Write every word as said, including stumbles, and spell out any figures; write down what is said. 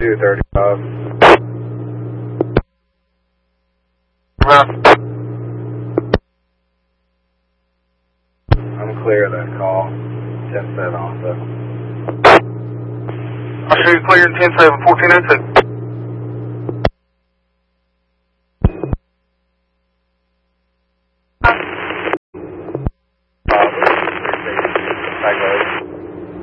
two thirty-five. I'm clear of that call. ten seven also. I should clear ten seven, fourteen oh two.